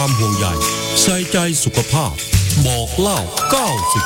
ความห่วงใยใส่ใจสุขภาพบอกเล่า90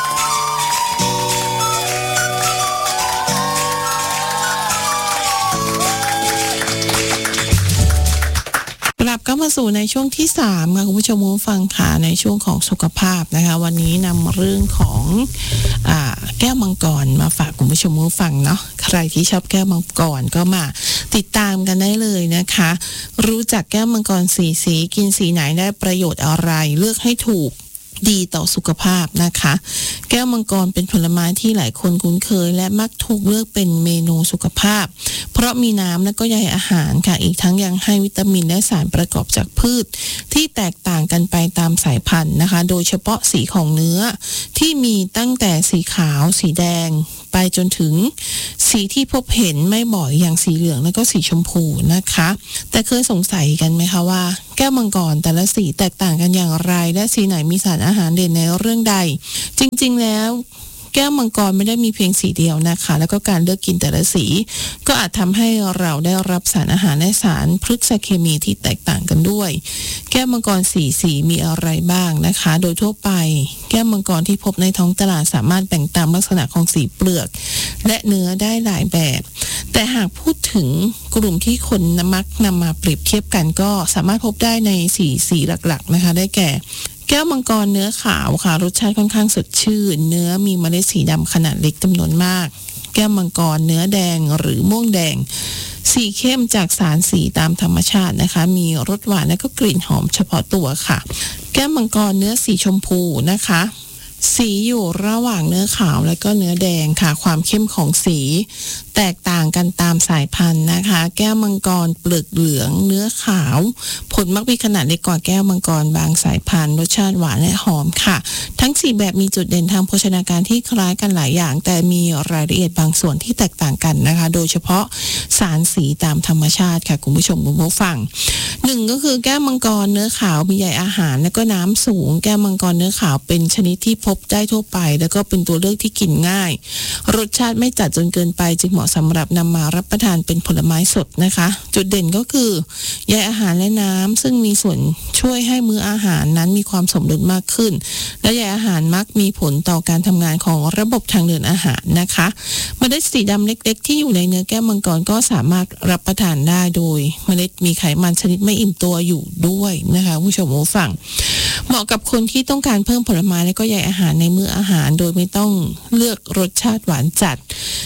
กลับเข้ามาสู่ในช่วงที่3ค่ะคุณผู้ชมผู้ฟังค่ะในช่วงของสุขภาพนะคะวันนี้นำเรื่องของแก้วมังกรมาฝากคุณผู้ชมผู้ฟังเนาะใครที่ชอบแก้วมังกรก็มาติดตามกันได้เลยนะคะรู้จักแก้วมังกร4สีกินสีไหนได้ประโยชน์อะไรเลือกให้ถูกดีต่อสุขภาพนะคะแก้วมังกรเป็นผลไม้ที่หลายคนคุ้นเคยและมักถูกเลือกเป็นเมนูสุขภาพเพราะมีน้ำและก็ใยอาหารค่ะอีกทั้งยังให้วิตามินและสารประกอบจากพืชที่แตกต่างกันไปตามสายพันธุ์นะคะโดยเฉพาะสีของเนื้อที่มีตั้งแต่สีขาวสีแดงไปจนถึงสีที่พบเห็นไม่บ่อยอย่างสีเหลืองและก็สีชมพูนะคะแต่เคยสงสัยกันไหมคะว่าแก้วมังกรแต่ละสีแตกต่างกันอย่างไรและสีไหนมีสารอาหารเด่นในเรื่องใดจริงๆแล้วแก้วมังกรไม่ได้มีเพียงสีเดียวนะคะแล้วก็การเลือกกินแต่ละสีก็อาจทำให้เราได้รับสารอาหารและสารพฤกษเคมีที่แตกต่างกันด้วยแก้วมังกรสีมีอะไรบ้างนะคะโดยทั่วไปแก้วมังกรที่พบในท้องตลาดสามารถแบ่งตามลักษณะของสีเปลือกและเนื้อได้หลายแบบแต่หากพูดถึงกลุ่มที่คนมักนำมาเปรียบเทียบกันก็สามารถพบได้ในสีหลักๆนะคะได้แก่แก้วมังกรเนื้อขาวค่ะรสชาติค่อนข้างสดชื่นเนื้อมีเมล็ดสีดำขนาดเล็กจำนวนมากแก้วมังกรเนื้อแดงหรือม่วงแดงสีเข้มจากสารสีตามธรรมชาตินะคะมีรสหวานและก็กลิ่นหอมเฉพาะตัวค่ะแก้วมังกรเนื้อสีชมพูนะคะสีอยู่ระหว่างเนื้อขาวและก็เนื้อแดงค่ะความเข้มของสีแตกต่างกันตามสายพันธุ์นะคะแก้วมังกรเปลือกเหลืองเนื้อขาวผลมักมีขนาดเล็กกว่าแก้วมังกรบางสายพันธุ์รสชาติหวานและหอมค่ะทั้ง4แบบมีจุดเด่นทางโภชนาการที่คล้ายกันหลายอย่างแต่มีรายละเอียดบางส่วนที่แตกต่างกันนะคะโดยเฉพาะสารสีตามธรรมชาติค่ะคุณผู้ชมคุณผู้ฟัง1ก็คือแก้วมังกรเนื้อขาวมีใยอาหารและก็น้ำสูงแก้วมังกรเนื้อขาวเป็นชนิดที่พบได้ทั่วไปแล้วก็เป็นตัวเลือกที่กินง่ายรสชาติไม่จัดจนเกินไปจึงเหมาะสำหรับนำมารับประทานเป็นผลไม้สดนะคะจุดเด่นก็คือใยอาหารและน้ำซึ่งมีส่วนช่วยให้มื้ออาหารนั้นมีความสมดุลมากขึ้นและใยอาหารมักมีผลต่อการทำงานของระบบทางเดินอาหารนะคะเมล็ดสีดำเล็กๆที่อยู่ในเนื้อแก้วมังกรก็สามารถรับประทานได้โดยเมล็ดมีไขมันชนิดไม่อิ่มตัวอยู่ด้วยนะคะผู้ชมผู้ฟังเหมาะกับคนที่ต้องการเพิ่มผลไม้และก็ใยอาหารในมื้ออาหารโดยไม่ต้องเลือกรสชาติหวานจัด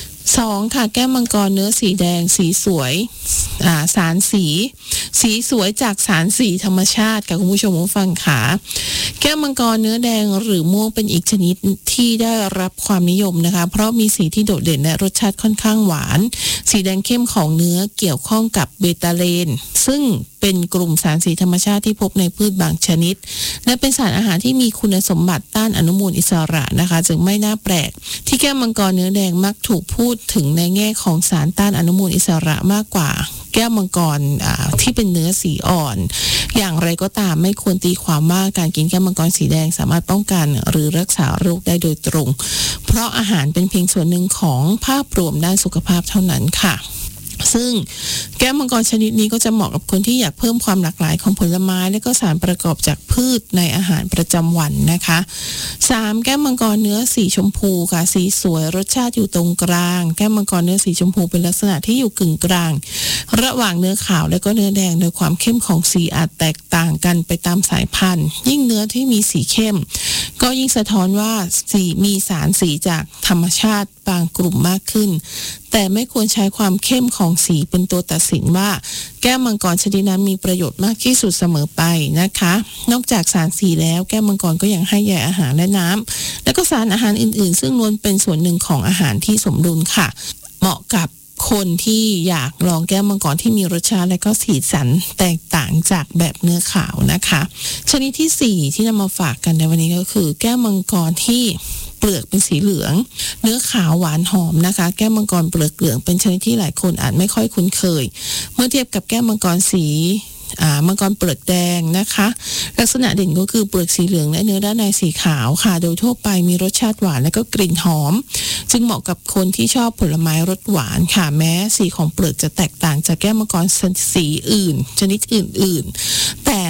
2ค่ะแก้วมังกรเนื้อสีแดงสีสวยสารสีสวยจากสารสีธรรมชาติค่ะคุณผู้ชมผู้ฟังค่ะแก้วมังกรเนื้อแดงหรือม่วงเป็นอีกชนิดที่ได้รับความนิยมนะคะเพราะมีสีที่โดดเด่นและรสชาติค่อนข้างหวานสีแดงเข้มของเนื้อเกี่ยวข้องกับเบตาเลนซึ่งเป็นกลุ่มสารสีธรรมชาติที่พบในพืชบางชนิดและเป็นสารอาหารที่มีคุณสมบัติต้านอนุมูลอิสระนะคะจึงไม่น่าแปลกที่แก้วมังกรเนื้อแดงมักถูกพูดถึงในแง่ของสารต้านอนุมูลอิสระมากกว่าแก้วมังกรที่เป็นเนื้อสีอ่อนอย่างไรก็ตามไม่ควรตีความว่าการกินแก้วมังกรสีแดงสามารถป้องกันหรือรักษาโรคได้โดยตรงเพราะอาหารเป็นเพียงส่วนหนึ่งของภาพรวมด้านสุขภาพเท่านั้นค่ะซึ่งแก้วมังกรชนิดนี้ก็จะเหมาะกับคนที่อยากเพิ่มความหลากหลายของผลไม้และก็สารประกอบจากพืชในอาหารประจำวันนะคะ3แก้วมังกรเนื้อสีชมพูค่ะสีสวยรสชาติอยู่ตรงกลางแก้วมังกรเนื้อสีชมพูเป็นลักษณะที่อยู่กึ่งกลางระหว่างเนื้อขาวและก็เนื้อแดงโดยความเข้มของสีอาจแตกต่างกันไปตามสายพันธุ์ยิ่งเนื้อที่มีสีเข้มก็ยิ่งสะท้อนว่าสีมีสารสีจากธรรมชาติบางกลุ่มมากขึ้นแต่ไม่ควรใช้ความเข้มของสีเป็นตัวตัดสินว่าแก้วมังกรชนิดนั้นมีประโยชน์มากที่สุดเสมอไปนะคะนอกจากสารสีแล้วแก้วมังกรก็ยังให้ใยอาหารและน้ำและก็สารอาหารอื่นๆซึ่งล้วนเป็นส่วนหนึ่งของอาหารที่สมดุลค่ะเหมาะกับคนที่อยากลองแก้วมังกรที่มีรสชาติและก็สีสันแตกต่างจากแบบเนื้อขาวนะคะชนิดที่4ที่นำมาฝากกันในวันนี้ก็คือแก้วมังกรที่เปลือกเป็นสีเหลืองเนื้อขาวหวานหอมนะคะแก้วมังกรเปลือกเหลืองเป็นชนิดที่หลายคนอาจไม่ค่อยคุ้นเคยเมื่อเทียบกับแก้วมังกรสีมังกรเปลือกแดงนะคะลักษณะเด่นก็คือเปลือกสีเหลืองและเนื้อด้านในสีขาวค่ะโดยทั่วไปมีรสชาติหวานและก็กลิ่นหอมจึงเหมาะกับคนที่ชอบผลไม้รสหวานค่ะแม้สีของเปลือกจะแตกต่างจากแก้วมังกรสีอื่นชนิดอื่นๆแต่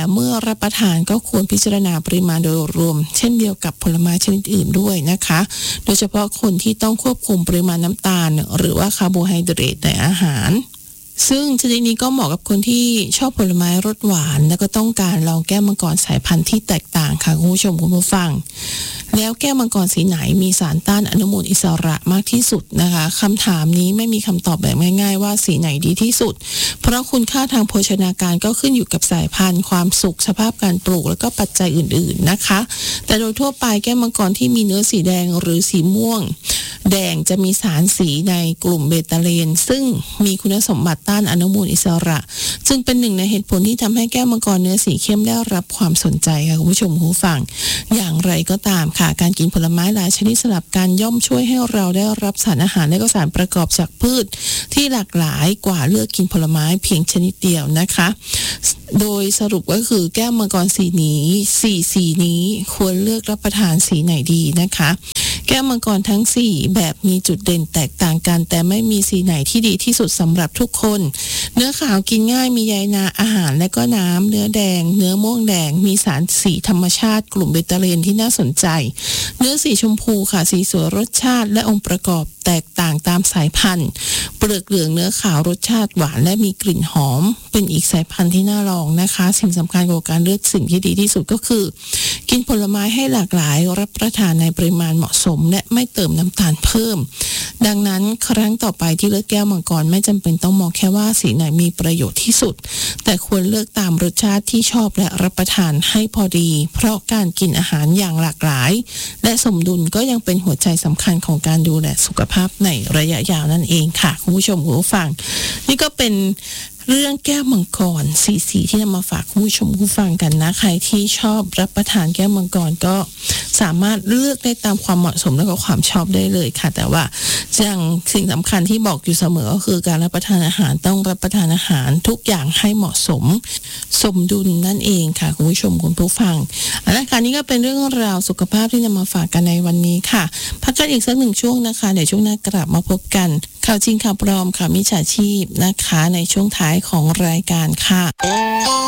เมื่อรับประทานก็ควรพิจารณาปริมาณโดยรวมเช่นเดียวกับผลไม้ชนิดอื่นด้วยนะคะโดยเฉพาะคนที่ต้องควบคุมปริมาณน้ำตาลหรือว่าคาร์โบไฮเดรตในอาหารซึ่งชนิดนี้ก็เหมาะกับคนที่ชอบผลไม้รสหวานแล้วก็ต้องการลองแก้วมังกรสายพันธุ์ที่แตกต่างค่ะคุณผู้ชมคุณผู้ฟังแล้วแก้วมังกรสีไหนมีสารต้านอนุมูลอิสระมากที่สุดนะคะคำถามนี้ไม่มีคำตอบแบบง่ายๆว่าสีไหนดีที่สุดเพราะคุณค่าทางโภชนาการก็ขึ้นอยู่กับสายพันธุ์ความสุขสภาพการปลูกแล้วก็ปัจจัยอื่นๆนะคะแต่โดยทั่วไปแก้วมังกรที่มีเนื้อสีแดงหรือสีม่วงแดงจะมีสารสีในกลุ่มเบตาเลนซึ่งมีคุณสมบัติต้านอนุมูลอิสระจึงเป็นหนึ่งในเหตุผลที่ทำให้แก้วมังกรเนื้อสีเข้มได้รับความสนใจค่ะคุณผู้ชมผู้ฟังอย่างไรก็ตามค่ะการกินผลไม้หลายชนิดสลับกันย่อมช่วยให้เราได้รับสารอาหารและก็สารประกอบจากพืชที่หลากหลายกว่าเลือกกินผลไม้เพียงชนิดเดียวนะคะโดยสรุปก็คือแก้วมังกรสีนี้ควรเลือกรับประทานสีไหนดีนะคะแก้วมังกรทั้ง4แบบมีจุดเด่นแตกต่างกันแต่ไม่มีสีไหนที่ดีที่สุดสำหรับทุกคนเนื้อขาวกินง่ายมีใยอาหารและก็น้ำเนื้อแดงเนื้อม่วงแดงมีสารสีธรรมชาติกลุ่มเบตาเลนที่น่าสนใจเนื้อสีชมพูค่ะสีสวยรสชาติและองค์ประกอบแตกต่างตามสายพันธุ์เปลือกเหลืองเนื้อขาวรสชาติหวานและมีกลิ่นหอมเป็นอีกสายพันธุ์ที่น่าลองนะคะสิ่งสำคัญกว่าการเลือกสิ่งที่ดีที่สุดก็คือกินผลไม้ให้หลากหลายรับประทานในปริมาณเหมาะสมและไม่เติมน้ำตาลเพิ่มดังนั้นครั้งต่อไปที่เลือกแก้วมังกรไม่จำเป็นต้องมองแค่ว่าสีไหนมีประโยชน์ที่สุดแต่ควรเลือกตามรสชาติที่ชอบและรับประทานให้พอดีเพราะการกินอาหารอย่างหลากหลายและสมดุลก็ยังเป็นหัวใจสำคัญของการดูแลสุขภาพในระยะยาวนั่นเองค่ะคุณผู้ชมคุณผู้ฟังนี่ก็เป็นเรื่องแก้วมังกรสีที่นำมาฝากคุณผู้ชมผู้ฟังกันนะใครที่ชอบรับประทานแก้วมังกรก็สามารถเลือกได้ตามความเหมาะสมและก็ความชอบได้เลยค่ะแต่ว่าอย่างสิ่งสำคัญที่บอกอยู่เสมอก็คือการรับประทานอาหารต้องรับประทานอาหารทุกอย่างให้เหมาะสมสมดุลนั่นเองค่ะคุณผู้ชมคุณผู้ฟังและค่ะนี่ก็เป็นเรื่องราวสุขภาพที่นำมาฝากกันในวันนี้ค่ะพักกันอีกสักหนึ่งช่วงนะคะเดี๋ยวช่วงหน้ากลับมาพบกันข่าวจริงข่าวปลอมค่ะมิจฉาชีพนะคะในช่วงท้ายของรายการค่ะ